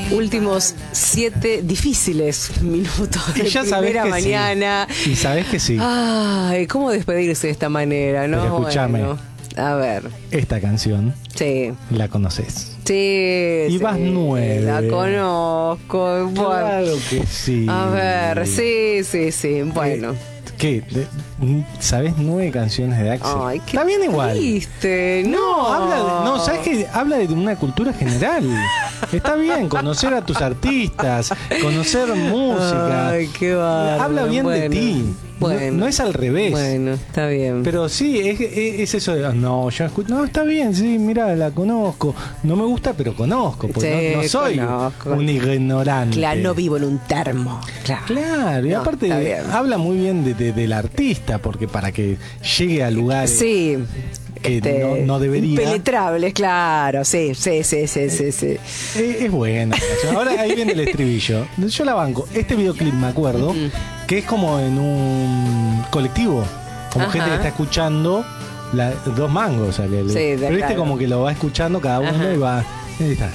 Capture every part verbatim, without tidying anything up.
últimos siete difíciles minutos de Y ya sabés primera que mañana. Sí. Y sabés que sí. Ay, ¿cómo despedirse de esta manera, no? Pero escúchame. Bueno, a ver. Esta canción Sí. la conoces. Sí. Y sí, vas nueve. La conozco. Bueno. Claro que sí. A ver, sí, sí, sí. Bueno. ¿Qué? De- ¿Sabés nueve canciones de Axel? Ay, qué Está bien igual. triste. No, No, habla de, no, ¿sabes qué? Habla de una cultura general. Está bien, conocer a tus artistas, conocer música. Ay, qué bárbaro. Habla bien Bueno, de ti. Bueno. No, no es al revés. Bueno, está bien. Pero sí, es, es, es eso de, no, yo escucho, no, está bien, sí, mira, la conozco. No me gusta, pero conozco, porque Sí, no, no soy conozco. un ignorante. Claro, no vivo en un termo. Claro. Claro, y No, aparte está bien. habla muy bien de, de- del artista, porque para que llegue a lugares Sí. que este, no, no debería. Impenetrables, claro. Sí, sí, sí, sí, sí. sí. Es, es buena. la canción. Ahora ahí viene el estribillo. Yo la banco. Este videoclip me acuerdo que es como en un colectivo, como Ajá. gente que está escuchando la- dos mangos. Sale el- Sí, de pero viste claro. como que lo va escuchando cada uno Ajá. y va. Ahí está.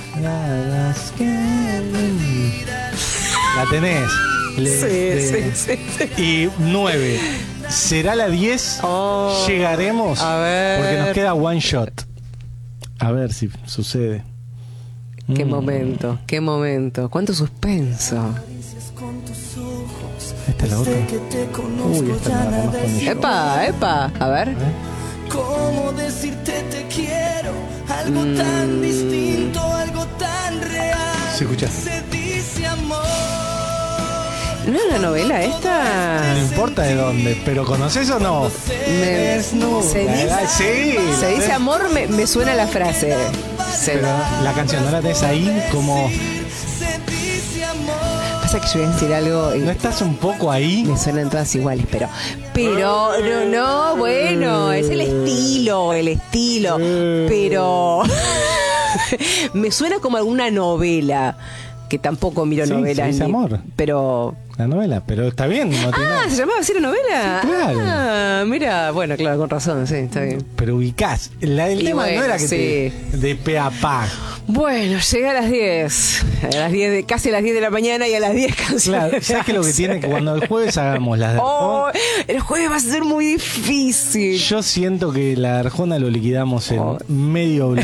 La tenés. Le- Sí, de- sí, sí, sí. Y nueve. ¿Será la diez? Oh, ¿Llegaremos? a ver. Porque nos queda one shot. A ver si sucede. Qué Mm. momento, qué momento. Cuánto suspenso. Esta es la otra. Uy, esta no la conozco ni yo. Epa, epa. A ver. ¿Cómo decirte te quiero? Algo tan distinto, algo tan real. Sí, escucha. Se dice amor. ¿No es una novela esta? No importa de dónde, pero ¿conoces o no? Me- Desnuda, se dice, ¿verdad? Sí. se dice amor, me, me suena la frase. Se- Pero la canción no la tenés ahí como... Se dice amor. pasa que yo voy a decir algo y ¿No estás un poco ahí? me suenan todas iguales, pero... Pero, no, no, bueno, es el estilo, el estilo. Pero... me suena como alguna novela, que tampoco miro Sí, novelas. se dice ni- amor. Pero... La novela, pero está bien. No tiene- Ah, ¿se llamaba así la novela? Sí, claro. Ah, mira, bueno, claro, con razón, sí, está bien. Pero ubicás. La, el Y tema bueno, no era que sí. te... De pe a pa. Bueno, llegué a las diez. A las diez de, casi a las diez de la mañana y a las diez canciones. Claro, ¿sabes qué es lo que tiene? Que cuando el jueves hagamos las de Oh, Arjona, el jueves va a ser muy difícil. yo siento que la Arjona lo liquidamos en Oh. medio bloque.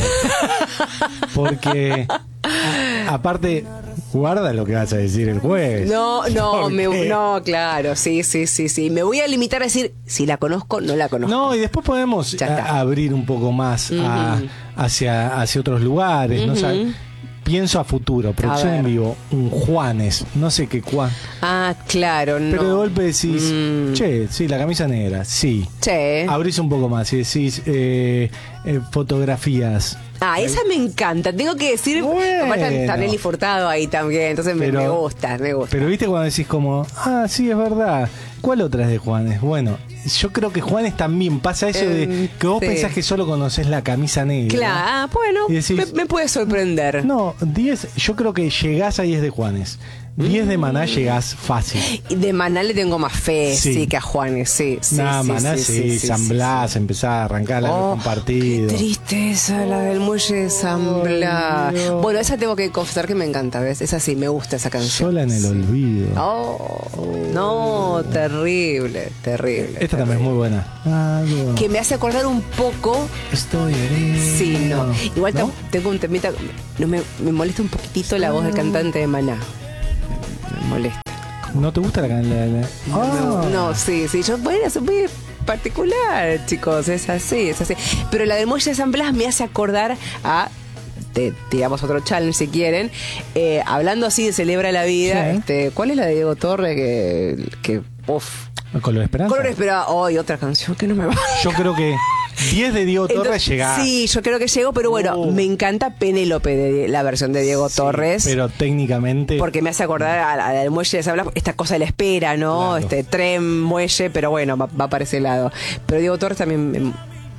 Porque, a- aparte, guarda lo que vas a decir el jueves. No, no, ¿Por me, qué? no, claro, sí, sí, sí, sí. Me voy a limitar a decir si la conozco, no la conozco. No, y después podemos Ya está. a- abrir un poco más a- hacia, hacia otros lugares. ¿no? O sea, pienso a futuro, producción ver. en vivo, un Juanes, no sé qué Juan. Ah, claro, no. Pero de golpe decís, Mm. che, sí, la camisa negra, sí. Che. Abrís un poco más y decís, eh, eh, fotografías. Ah, esa me encanta. Tengo que decir, Bueno. aparte está- está Nelly Furtado ahí también, entonces me, Pero- me gusta, me gusta. Pero viste cuando decís como, ah, sí, es verdad. ¿Cuál otra es de Juanes? Bueno, yo creo que Juanes también pasa eso de Em, que vos sí. pensás que solo conocés la camisa negra. Claro, ah, bueno, Y decís- me, me puede sorprender. No, diez, yo creo que llegás a diez de Juanes. diez de Maná llegás fácil. Y de Maná le tengo más fe, sí, Sí. que a Juanes, sí. sí Nah, sí, Maná sí, San sí, Blas, empezás a arrancar sí. algo Oh, compartido. qué tristeza la del muelle de San Blas. Dios. Bueno, esa tengo que confesar que me encanta, ¿ves? Esa sí, me gusta esa canción. Sola en el olvido. Oh, no, terrible, terrible. Esta también es muy buena. Algo. Que me hace acordar un poco. Estoy herido. Sí, no. Igual ¿No? te- tengo un temita. No, me, me molesta un poquitito la voz del cantante de Maná. Me, me molesta. ¿No te gusta la canción? Ah. No, sí, sí. Yo, bueno, soy muy particular, chicos. Es así, es así. Pero la del muelle de San Blas me hace acordar a. Te tiramos otro challenge si quieren. Eh, hablando así de Celebra la Vida. Sí. Este, ¿cuál es la de Diego Torres? Que. que uf. ¿Color de Esperanza? Color esperaba hoy otra canción que no me va. Yo creo que diez de Diego Torres Entonces, llegás. Sí, yo creo que llego, pero bueno, Uh. me encanta Penélope, de la versión de Diego Torres. Pero técnicamente. Porque me hace acordar a la del muelle de San Blas, esta cosa de la espera, ¿no? Claro. Este tren, muelle, pero bueno, va, va para ese lado. Pero Diego Torres también. me-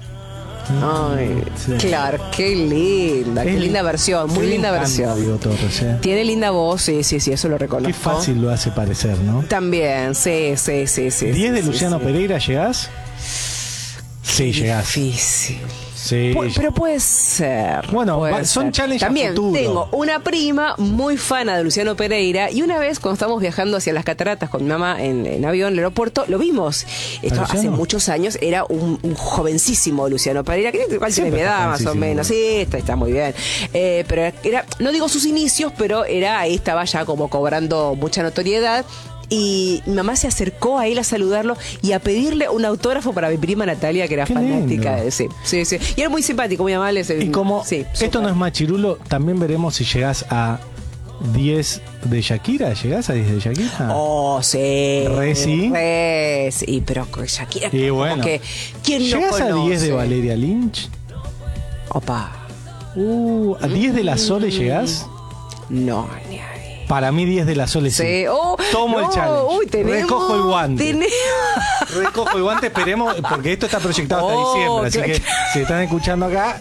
Ay, Sí. claro, qué linda, qué Es- linda versión, muy me linda encanta versión. Diego Torres, eh. Tiene linda voz, sí, sí, sí, eso lo reconozco. Qué fácil lo hace parecer, ¿no? También, sí, sí, sí, sí. diez de sí, Luciano sí. Pereira, ¿llegás? Sí, llegás. Difícil. Sí. Pu- pero puede ser. Bueno, puede va- son ser. challenges a También futuro. tengo una prima muy fana de Luciano Pereira y una vez cuando estábamos viajando hacia las cataratas con mi mamá en, en avión, en el aeropuerto, lo vimos. Esto hace Luciano? muchos años, era un, un jovencísimo Luciano Pereira, que igual tiene mi Siempre edad está más o jovencísimo. menos. Sí, está, está muy bien. Eh, pero era, no digo sus inicios, pero era ahí estaba ya como cobrando mucha notoriedad. Y mi mamá se acercó a él a saludarlo y a pedirle un autógrafo para mi prima Natalia, que era Qué fanática. lindo. de- Sí, sí, sí. Y era muy simpático, muy amable. ese- Y como sí, esto súper. no es machirulo, también veremos si llegás a diez de Shakira. ¿Llegás a diez de Shakira? Oh, sí. Re sí. Re sí, pero con Shakira. Y como bueno. que, ¿quién no ¿Llegás a conoce? diez de Valeria Lynch? Opa. Uh, ¿A diez de la Sole llegás? No, ni ahí. Para mí diez de la Sole sí. Sí. Oh, Tomo no, el challenge. Uy, tenemos, Recojo el guante. tenemos- Recojo el guante, esperemos, porque esto está proyectado hasta Oh, diciembre, así claro. que si están escuchando acá,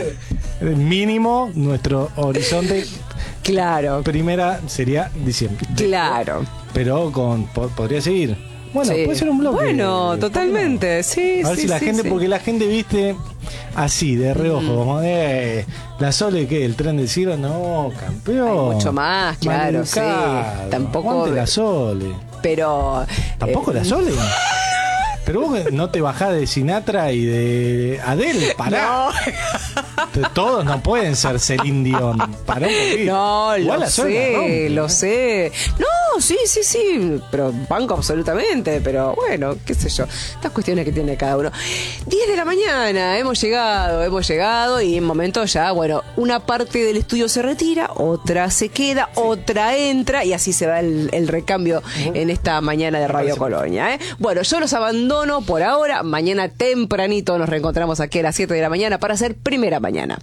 mínimo nuestro horizonte Claro, primera sería diciembre. claro. Pero con po- podría seguir. Bueno, Sí. puede ser un bloque. Bueno, ¿Por qué no? totalmente. Sí, A ver sí, si la sí, gente, sí. porque la gente viste así, de reojo, como de la Sole, ¿qué? ¿El tren del cielo? No, campeón. Hay mucho más, claro, sí. Maleducado. Tampoco- Aguante la Sole. Pero. ¿Tampoco eh, la Sole? Pero vos no te bajás de Sinatra y de Adele, pará. No. Todos no pueden ser Celine Dion. Pará un poquito. No, Igual lo la Sole la sé, rompe, lo ¿no? sé. No, sí, sí, sí, pero banco absolutamente, pero bueno, qué sé yo, estas cuestiones que tiene cada uno. diez de la mañana, hemos llegado, hemos llegado y en momento ya, bueno, una parte del estudio se retira, otra se queda, otra entra y así se va el, el recambio en esta mañana de Radio Colonia. ¿eh? Bueno, yo los abandono por ahora, mañana tempranito nos reencontramos aquí a las siete de la mañana para hacer Primera Mañana.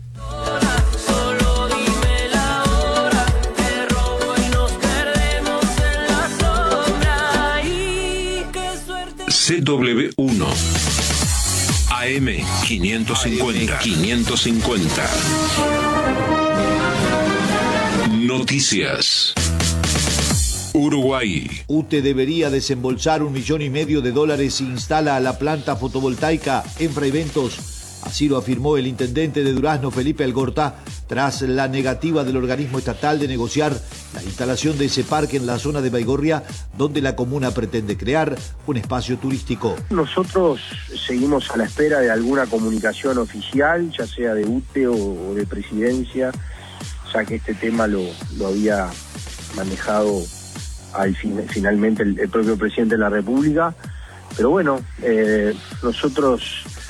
Solo dime la hora, te robo y nos perdemos en la sombra. Y qué suerte. C W uno A M quinientos cincuenta quinientos cincuenta Noticias. Uruguay. U T E debería desembolsar un millón y medio de dólares si instala la planta fotovoltaica en Fraiventos. Así lo afirmó el intendente de Durazno, Felipe Algorta, tras la negativa del organismo estatal de negociar la instalación de ese parque en la zona de Baigorria, donde la comuna pretende crear un espacio turístico. Nosotros seguimos a la espera de alguna comunicación oficial, ya sea de U T E o, o de Presidencia, ya que este tema lo, lo había manejado al fin, finalmente el, el propio presidente de la República. Pero bueno, eh, nosotros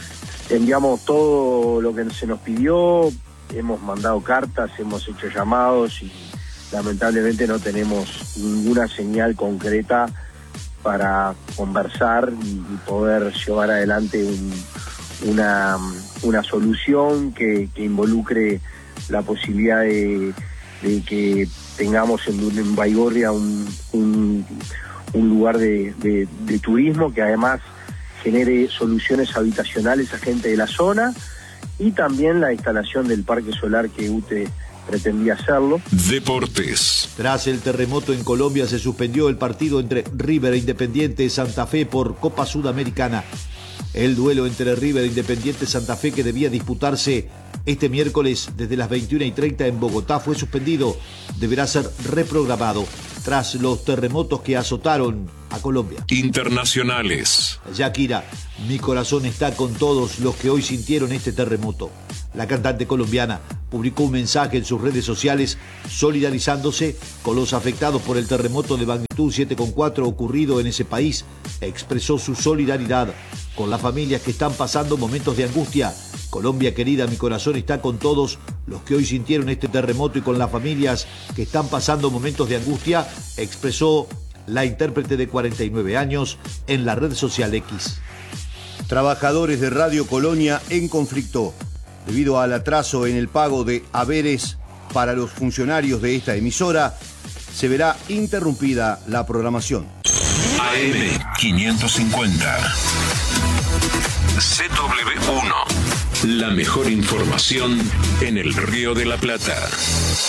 enviamos todo lo que se nos pidió, hemos mandado cartas, hemos hecho llamados y lamentablemente no tenemos ninguna señal concreta para conversar y, y poder llevar adelante un, una, una solución que, que involucre la posibilidad de, de que tengamos en, en Baigorria un, un, un lugar de, de, de turismo que además genere soluciones habitacionales a gente de la zona y también la instalación del parque solar que U T E pretendía hacerlo. Deportes. Tras el terremoto en Colombia se suspendió el partido entre River e Independiente Santa Fe por Copa Sudamericana. El duelo entre River e Independiente Santa Fe, que debía disputarse este miércoles desde las veintiuna y treinta en Bogotá, fue suspendido. Deberá ser reprogramado tras los terremotos que azotaron a Colombia. Internacionales. Shakira, mi corazón está con todos los que hoy sintieron este terremoto. La cantante colombiana publicó un mensaje en sus redes sociales solidarizándose con los afectados por el terremoto de magnitud siete coma cuatro ocurrido en ese país. Expresó su solidaridad con las familias que están pasando momentos de angustia. Colombia querida, mi corazón está con todos los que hoy sintieron este terremoto y con las familias que están pasando momentos de angustia, expresó la intérprete de cuarenta y nueve años en la red social X. Trabajadores de Radio Colonia en conflicto debido al atraso en el pago de haberes para los funcionarios de esta emisora. Se verá interrumpida la programación. A M quinientos cincuenta C W uno La mejor información en el Río de la Plata.